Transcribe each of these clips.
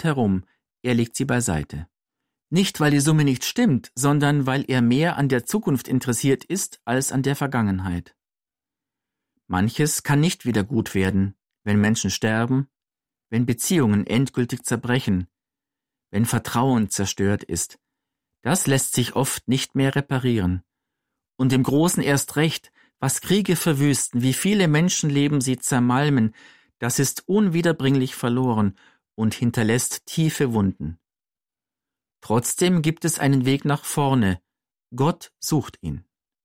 herum, er legt sie beiseite. Nicht, weil die Summe nicht stimmt, sondern weil er mehr an der Zukunft interessiert ist als an der Vergangenheit. Manches kann nicht wieder gut werden, wenn Menschen sterben, wenn Beziehungen endgültig zerbrechen, wenn Vertrauen zerstört ist. Das lässt sich oft nicht mehr reparieren. Und im Großen erst recht, was Kriege verwüsten, wie viele Menschenleben sie zermalmen, das ist unwiederbringlich verloren und hinterlässt tiefe Wunden. Trotzdem gibt es einen Weg nach vorne. Gott sucht ihn.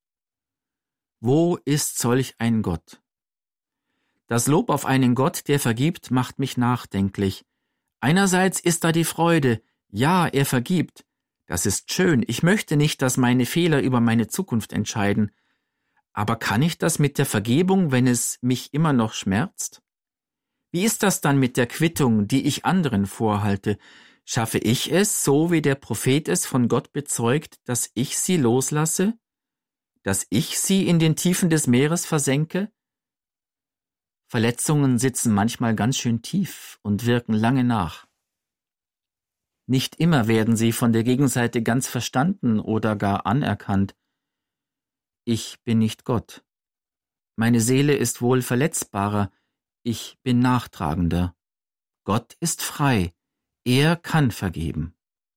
Wo ist solch ein Gott? Das Lob auf einen Gott, der vergibt, macht mich nachdenklich. Einerseits ist da die Freude, ja, er vergibt. Das ist schön, ich möchte nicht, dass meine Fehler über meine Zukunft entscheiden. Aber kann ich das mit der Vergebung, wenn es mich immer noch schmerzt? Wie ist das dann mit der Quittung, die ich anderen vorhalte? Schaffe ich es, so wie der Prophet es von Gott bezeugt, dass ich sie loslasse? Dass ich sie in den Tiefen des Meeres versenke? Verletzungen sitzen manchmal ganz schön tief und wirken lange nach. Nicht immer werden sie von der Gegenseite ganz verstanden oder gar anerkannt. Ich bin nicht Gott. Meine Seele ist wohl verletzbarer, ich bin nachtragender. Gott ist frei, er kann vergeben.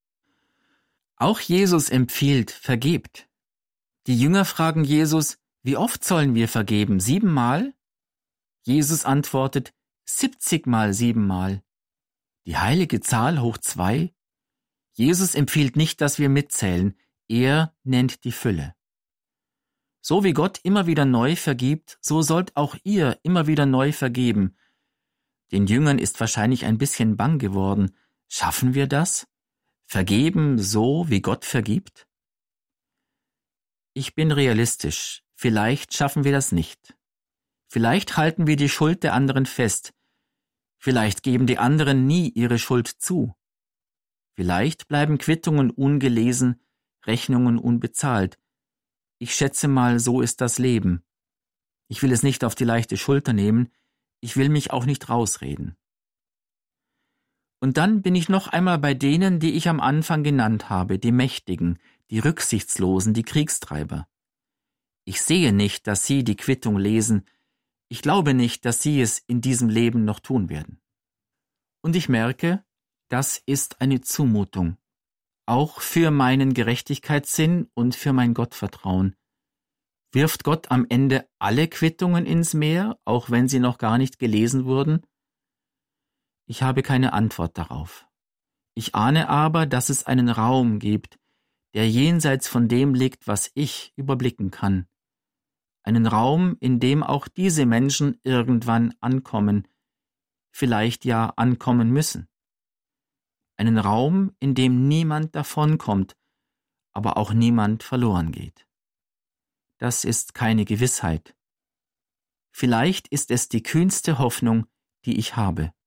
Auch Jesus empfiehlt, vergebt. Die Jünger fragen Jesus, wie oft sollen wir vergeben, 7-mal? Jesus antwortet, 70-mal 7-mal. Die heilige Zahl hoch 2? Jesus empfiehlt nicht, dass wir mitzählen, er nennt die Fülle. So wie Gott immer wieder neu vergibt, so sollt auch ihr immer wieder neu vergeben. Den Jüngern ist wahrscheinlich ein bisschen bang geworden. Schaffen wir das? Vergeben so, wie Gott vergibt? Ich bin realistisch. Vielleicht schaffen wir das nicht. Vielleicht halten wir die Schuld der anderen fest. Vielleicht geben die anderen nie ihre Schuld zu. Vielleicht bleiben Quittungen ungelesen, Rechnungen unbezahlt. Ich schätze mal, so ist das Leben. Ich will es nicht auf die leichte Schulter nehmen, ich will mich auch nicht rausreden. Und dann bin ich noch einmal bei denen, die ich am Anfang genannt habe, die Mächtigen, die Rücksichtslosen, die Kriegstreiber. Ich sehe nicht, dass sie die Quittung lesen, ich glaube nicht, dass sie es in diesem Leben noch tun werden. Und ich merke, das ist eine Zumutung, auch für meinen Gerechtigkeitssinn und für mein Gottvertrauen. Wirft Gott am Ende alle Quittungen ins Meer, auch wenn sie noch gar nicht gelesen wurden? Ich habe keine Antwort darauf. Ich ahne aber, dass es einen Raum gibt, der jenseits von dem liegt, was ich überblicken kann. Einen Raum, in dem auch diese Menschen irgendwann ankommen, vielleicht ja ankommen müssen. Einen Raum, in dem niemand davonkommt, aber auch niemand verloren geht. Das ist keine Gewissheit. Vielleicht ist es die kühnste Hoffnung, die ich habe.